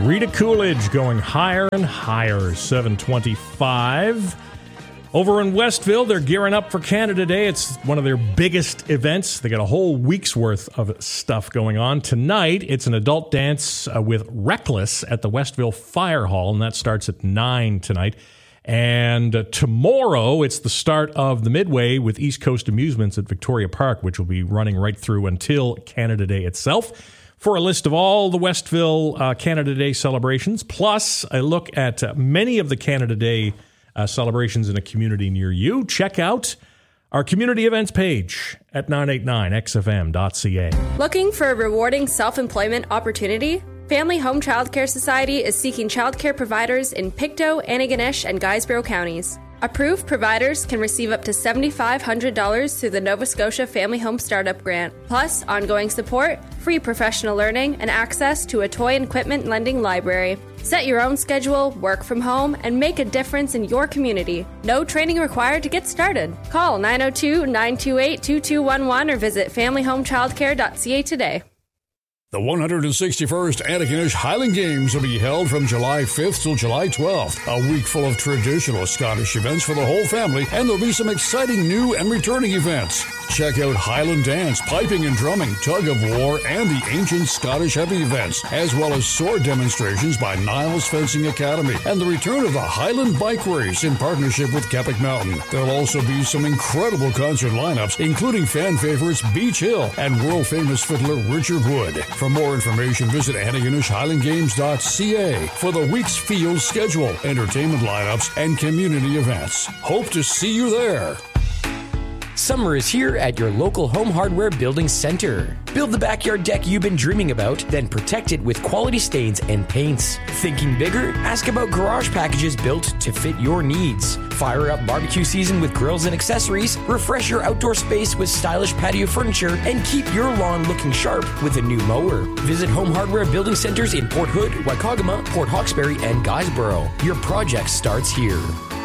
Rita Coolidge going higher and higher, 725. Over in Westville, they're gearing up for Canada Day. It's one of their biggest events. They got a whole week's worth of stuff going on. Tonight, it's an adult dance with Reckless at the Westville Fire Hall, and that starts at 9 tonight. And tomorrow, it's the start of the Midway with East Coast Amusements at Victoria Park, which will be running right through until Canada Day itself. For a list of all the Westville Canada Day celebrations, plus a look at many of the Canada Day celebrations in a community near you, check out our community events page at 989xfm.ca. Looking for a rewarding self-employment opportunity? Family Home Childcare Society is seeking childcare providers in Pictou, Antigonish, and Guysborough counties. Approved providers can receive up to $7,500 through the Nova Scotia Family Home Startup Grant, plus ongoing support, free professional learning, and access to a toy and equipment lending library. Set your own schedule, work from home, and make a difference in your community. No training required to get started. Call 902-928-2211 or visit familyhomechildcare.ca today. The 161st Antigonish Highland Games will be held from July 5th till July 12th. A week full of traditional Scottish events for the whole family, and there'll be some exciting new and returning events. Check out Highland dance, piping and drumming, tug of war, and the ancient Scottish heavy events, as well as sword demonstrations by Niles Fencing Academy, and the return of the Highland Bike Race in partnership with Keppoch Mountain. There'll also be some incredible concert lineups, including fan favorites Beach Hill and world-famous fiddler Richard Wood. For more information, visit AntigonishHighlandGames.ca for the week's field schedule, entertainment lineups, and community events. Hope to see you there. Summer is here at your local Home Hardware Building Center. Build the backyard deck you've been dreaming about, then protect it with quality stains and paints. Thinking bigger? Ask about garage packages built to fit your needs. Fire up barbecue season with grills and accessories, refresh your outdoor space with stylish patio furniture, and keep your lawn looking sharp with a new mower. Visit Home Hardware Building Centers in Port Hood, Waikagama, Port Hawkesbury, and Guysborough. Your project starts here.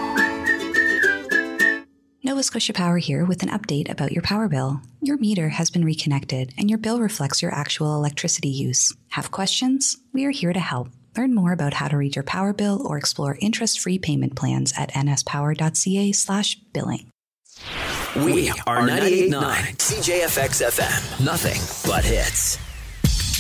Nova Scotia Power here with an update about your power bill. Your meter has been reconnected and your bill reflects your actual electricity use. Have questions? We are here to help. Learn more about how to read your power bill or explore interest-free payment plans at nspower.ca/billing. We are 98.9 CJFX FM. Nothing but hits.